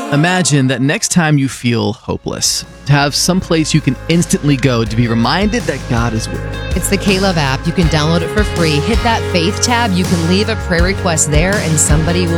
Imagine that next time you feel hopeless, to have some place you can instantly go to be reminded that God is with you. It's the K-Love app. You can download it for free. Hit that faith tab. You can leave a prayer request there, and somebody will